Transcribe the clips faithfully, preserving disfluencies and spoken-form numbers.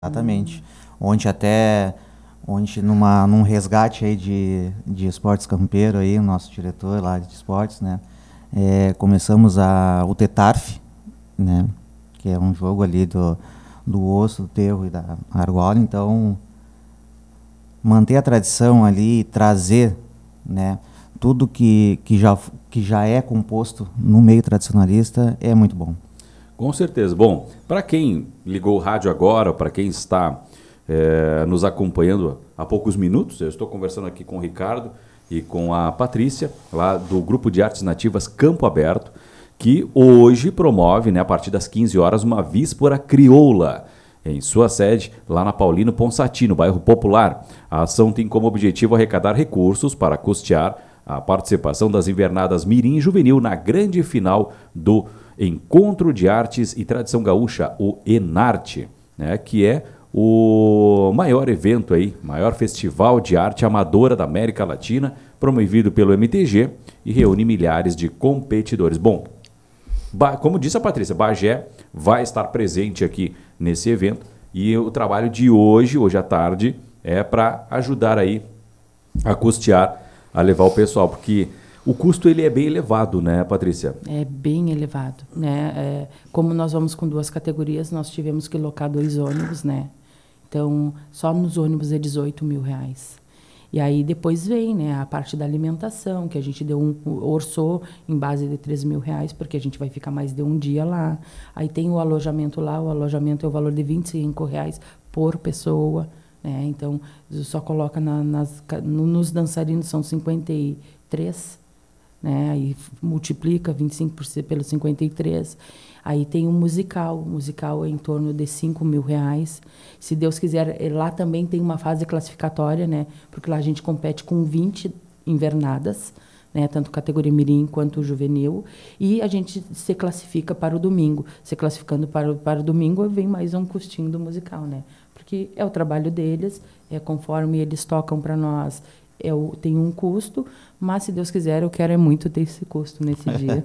Exatamente. Onde até, onde numa, num resgate aí de, de esportes campeiro aí, o nosso diretor lá de esportes, né, é, começamos a, o Tetarf, né, que é um jogo ali do, do osso, do terro e da argola. Então, manter a tradição ali, trazer, né, tudo que, que, já, que já é composto no meio tradicionalista é muito bom. Com certeza. Bom, para quem ligou o rádio agora, para quem está é, nos acompanhando há poucos minutos, eu estou conversando aqui com o Ricardo e com a Patrícia, lá do Grupo de Artes Nativas Campo Aberto, que hoje promove, né, a partir das quinze horas, uma Víspora Crioula, em sua sede, lá na Paulino Ponsati, no bairro Popular. A ação tem como objetivo arrecadar recursos para custear a participação das invernadas Mirim e Juvenil na grande final do Encontro de Artes e Tradição Gaúcha, o Enarte, né, que é o maior evento aí, maior festival de arte amadora da América Latina, promovido pelo M T G e reúne milhares de competidores. Bom, como disse a Patrícia, Bagé vai estar presente aqui nesse evento e o trabalho de hoje, hoje à tarde, é para ajudar aí a custear, a levar o pessoal, porque o custo ele é bem elevado, né, Patrícia? É bem elevado, né? É, como nós vamos com duas categorias, nós tivemos que locar dois ônibus, né? Então, só nos ônibus é dezoito mil reais. E aí depois vem, né, a parte da alimentação, que a gente deu um, orçou em base de três mil reais, porque a gente vai ficar mais de um dia lá. Aí tem o alojamento lá, o alojamento é o valor de vinte e cinco reais por pessoa, né? Então, só coloca na, nas, nos dançarinos são cinquenta e três, né? Aí multiplica vinte e cinco por cento pelo cinquenta e três. Aí tem um musical, o musical é em torno de cinco mil reais. Se Deus quiser, lá também tem uma fase classificatória, né? Porque lá a gente compete com vinte invernadas, né? Tanto categoria mirim quanto juvenil, e a gente se classifica para o domingo. Se classificando para o, para o domingo, vem mais um custinho do musical, né? Porque é o trabalho deles, é conforme eles tocam para nós. Eu tenho um custo, mas se Deus quiser, eu quero é muito ter esse custo nesse dia.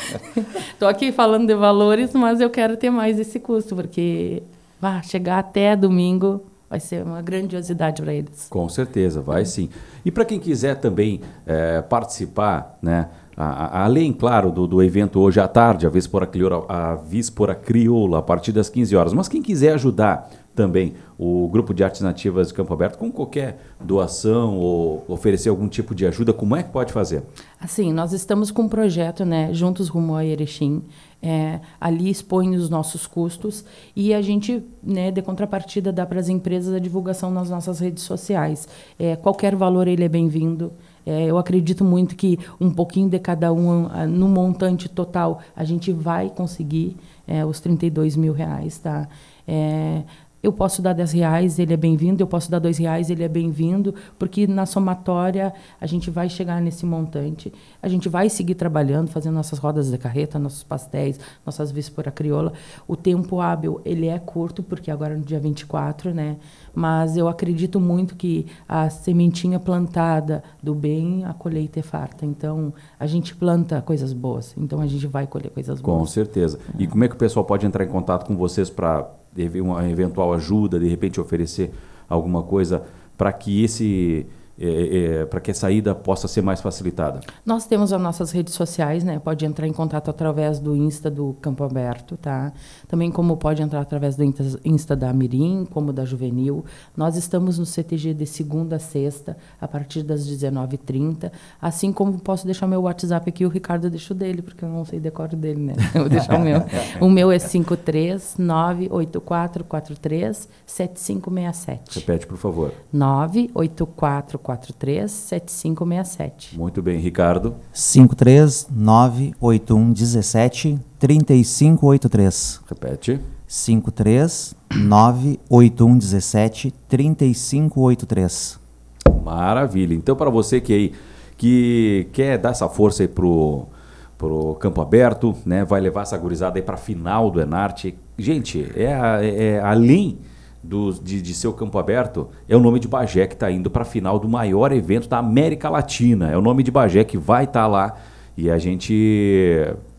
Estou aqui falando de valores, mas eu quero ter mais esse custo, porque vai chegar até domingo vai ser uma grandiosidade para eles. Com certeza, vai sim. E para quem quiser também é, participar, né, a, a, além, claro, do, do evento hoje à tarde, a Víspora Crioula, a Víspora Crioula, a partir das quinze horas, mas quem quiser ajudar também o Grupo de Artes Nativas de Campo Aberto com qualquer doação ou oferecer algum tipo de ajuda, como é que pode fazer? Assim, nós estamos com um projeto, né, Juntos Rumo a Erechim, é, ali expõe os nossos custos e a gente, né, de contrapartida, dá para as empresas a divulgação nas nossas redes sociais. É, qualquer valor ele é bem-vindo. É, eu acredito muito que um pouquinho de cada um, no montante total, a gente vai conseguir é, os trinta e dois mil reais, tá? É, eu posso dar dez reais, ele é bem-vindo, eu posso dar dois reais, ele é bem-vindo, porque na somatória a gente vai chegar nesse montante, a gente vai seguir trabalhando, fazendo nossas rodas de carreta, nossos pastéis, nossas víspora crioula. O tempo hábil, ele é curto, porque agora é no dia vinte e quatro, né? Mas eu acredito muito que a sementinha plantada do bem, a colheita é farta. Então, a gente planta coisas boas, então a gente vai colher coisas boas. Com certeza. É. E como é que o pessoal pode entrar em contato com vocês para uma eventual ajuda, de repente oferecer alguma coisa para que esse é, é, para que a saída possa ser mais facilitada? Nós temos as nossas redes sociais, né? Pode entrar em contato através do Insta do Campo Aberto, tá? Também como pode entrar através do Insta da Mirim, como da Juvenil. Nós estamos no C T G de segunda a sexta, a partir das dezenove e trinta, assim como posso deixar meu WhatsApp aqui, o Ricardo deixa o dele, porque eu não sei decoro dele, né? Eu vou deixar o meu. O meu é cinco três nove oito quatro quatro três sete cinco seis sete. Repete, por favor. nove oito quatro quatro três sete cinco seis sete. Muito bem, Ricardo. cinco três nove oito um um sete três cinco oito três. Repete. cinco três nove oito um um sete três cinco oito três. Maravilha. Então, para você que aí que quer dar essa força aí pro pro Campo Aberto, né, vai levar essa gurizada aí para a final do Enarte. Gente, é, é, é além Do, de, de seu Campo Aberto, é o nome de Bagé que está indo para a final do maior evento da América Latina. É o nome de Bagé que vai estar tá lá e a gente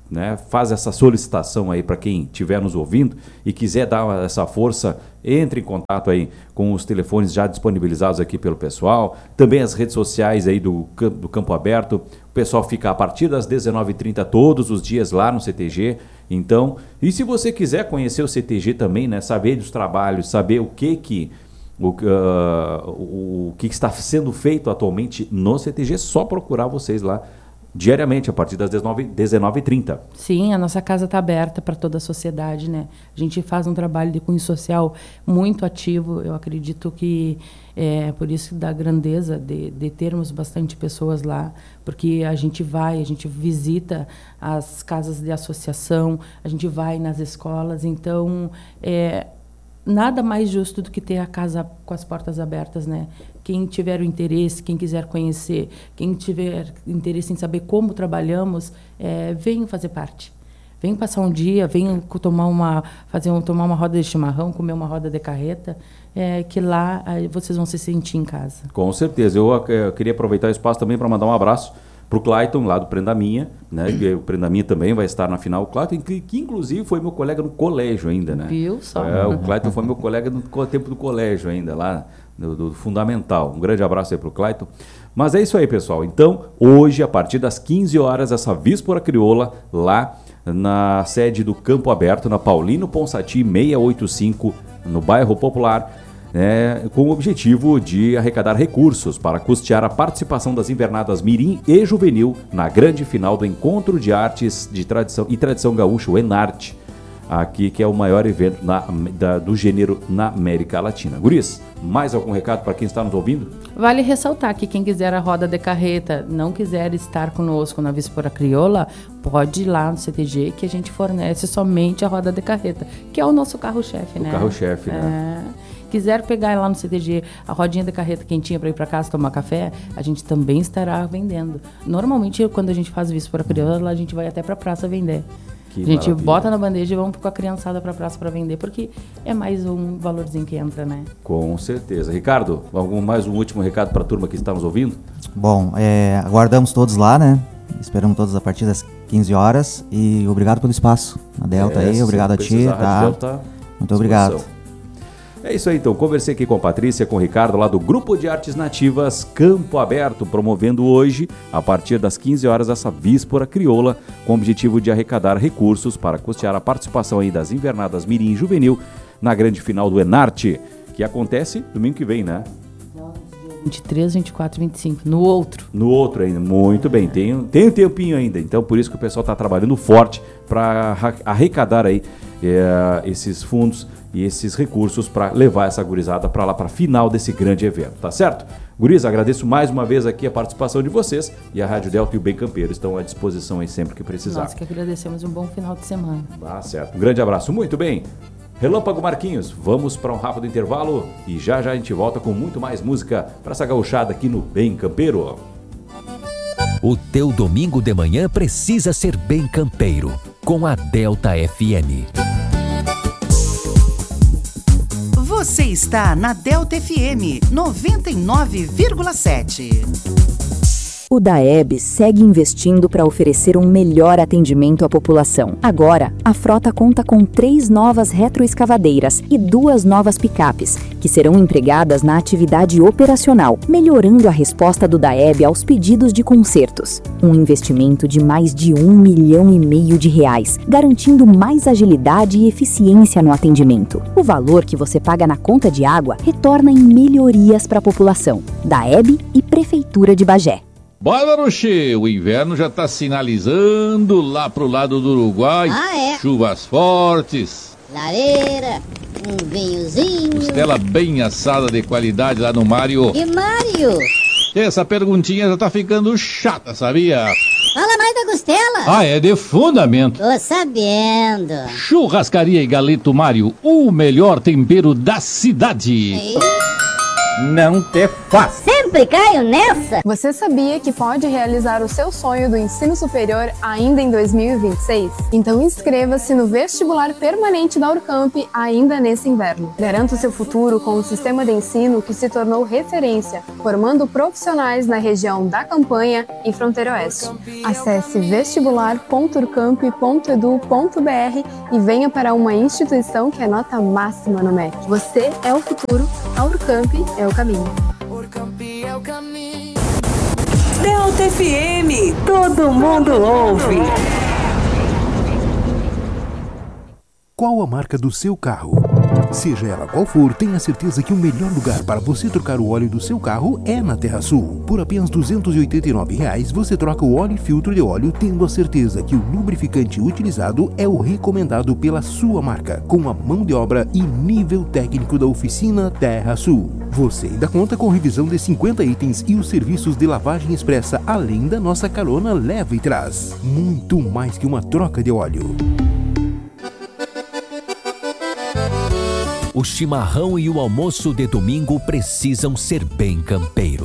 né, faz essa solicitação aí para quem estiver nos ouvindo e quiser dar essa força, entre em contato aí com os telefones já disponibilizados aqui pelo pessoal, também as redes sociais aí do, do Campo Aberto. O pessoal fica a partir das dezenove e trinta todos os dias lá no C T G. Então, e se você quiser conhecer o C T G também, né, saber dos trabalhos, saber o que que o, uh, o, o que está sendo feito atualmente no C T G, é só procurar vocês lá diariamente, a partir das dezenove e trinta. Sim, a nossa casa está aberta para toda a sociedade, né? A gente faz um trabalho de cunho social muito ativo. Eu acredito que é por isso da grandeza de, de termos bastante pessoas lá, porque a gente vai, a gente visita as casas de associação, a gente vai nas escolas, então é nada mais justo do que ter a casa com as portas abertas, né? Quem tiver o interesse, quem quiser conhecer, quem tiver interesse em saber como trabalhamos, é, venham fazer parte. Venham passar um dia, venham tomar uma, fazer um, tomar uma roda de chimarrão, comer uma roda de carreta, é, que lá aí vocês vão se sentir em casa. Com certeza. Eu, eu queria aproveitar o espaço também para mandar um abraço para o Clayton, lá do Prenda Minha, né? O Prenda Minha também vai estar na final. O Clayton, que, que inclusive foi meu colega no colégio ainda, né? Viu só? É, o Clayton foi meu colega no tempo do colégio ainda, lá do, do Fundamental. Um grande abraço aí para o Clayton. Mas é isso aí, pessoal. Então, hoje, a partir das quinze horas, essa Víspora Crioula, lá na sede do Campo Aberto, na Paulino Ponsati seiscentos e oitenta e cinco, no bairro Popular, É, com o objetivo de arrecadar recursos para custear a participação das invernadas Mirim e Juvenil na grande final do Encontro de Artes de Tradição e Tradição Gaúcha, o Enarte, aqui, que é o maior evento na, da, do gênero na América Latina. Guris, mais algum recado para quem está nos ouvindo? Vale ressaltar que quem quiser a roda de carreta, não quiser estar conosco na Víspora Crioula, pode ir lá no C T G, que a gente fornece somente a roda de carreta, que é o nosso carro-chefe, né? O carro-chefe, né? É. Quiser pegar lá no C T G a rodinha de carreta quentinha para ir para casa tomar café, a gente também estará vendendo. Normalmente, quando a gente faz Víspora Crioula, a gente vai até para a praça vender. Que a gente maravilha. Bota na bandeja e vamos com a criançada para a praça para vender, porque é mais um valorzinho que entra, né? Com certeza. Ricardo, algum, mais um último recado para a turma que está nos ouvindo? Bom, é, aguardamos todos lá, né? Esperamos todos a partir das quinze horas e obrigado pelo espaço. A Delta é, aí, obrigado a ti. Tá? Delta, muito obrigado. É isso aí, então. Conversei aqui com a Patrícia, com o Ricardo, lá do Grupo de Artes Nativas Campo Aberto, promovendo hoje, a partir das quinze horas, essa Víspora Crioula, com o objetivo de arrecadar recursos para custear a participação aí das invernadas Mirim e Juvenil na grande final do Enarte, que acontece domingo que vem, né? vinte e três, vinte e quatro, vinte e cinco, no outro. No outro ainda, muito bem, tem, tem um tempinho ainda, então por isso que o pessoal está trabalhando forte para arrecadar aí é, esses fundos e esses recursos para levar essa gurizada para lá, para a final desse grande evento, tá certo? Guris, agradeço mais uma vez aqui a participação de vocês e a Rádio Delta e o Bem Campeiro estão à disposição aí sempre que precisar. Nós que agradecemos, um bom final de semana. Tá certo, um grande abraço, muito bem. Relâmpago Marquinhos, vamos para um rápido intervalo e já já a gente volta com muito mais música para essa gauchada aqui no Bem Campeiro. O teu domingo de manhã precisa ser bem campeiro, com a Delta F M. Você está na Delta F M noventa e nove vírgula sete. O DAEB segue investindo para oferecer um melhor atendimento à população. Agora, a frota conta com três novas retroescavadeiras e duas novas picapes, que serão empregadas na atividade operacional, melhorando a resposta do DAEB aos pedidos de consertos. Um investimento de mais de um milhão e meio de reais, garantindo mais agilidade e eficiência no atendimento. O valor que você paga na conta de água retorna em melhorias para a população. DAEB e Prefeitura de Bagé. Bárbaro Che, o inverno já está sinalizando lá pro lado do Uruguai. Ah, é? Chuvas fortes. Lareira, um vinhozinho. Costela bem assada de qualidade lá no Mário. E Mário? Essa perguntinha já tá ficando chata, sabia? Fala mais da costela. Ah, é de fundamento. Tô sabendo. Churrascaria e Galeto Mário, o melhor tempero da cidade. Ei. Não te faça. sempre caio nessa. Você sabia que pode realizar o seu sonho do ensino superior ainda em dois mil e vinte e seis? Então inscreva-se no vestibular permanente da Urcamp ainda nesse inverno. Garanta o seu futuro com um sistema de ensino que se tornou referência, formando profissionais na região da Campanha e Fronteira Oeste. Acesse vestibular ponto urcamp ponto edu ponto br e venha para uma instituição que é nota máxima no M E C. Você é o futuro, a Urcamp é o caminho. Delta F M, todo mundo ouve. Qual a marca do seu carro? Seja ela qual for, tenha certeza que o melhor lugar para você trocar o óleo do seu carro é na TerraSul. Por apenas duzentos e oitenta e nove reais, você troca o óleo e filtro de óleo, tendo a certeza que o lubrificante utilizado é o recomendado pela sua marca, com a mão de obra e nível técnico da oficina TerraSul. Você ainda conta com revisão de cinquenta itens e os serviços de lavagem expressa, além da nossa carona leva e traz. Muito mais que uma troca de óleo. O chimarrão e o almoço de domingo precisam ser bem campeiro.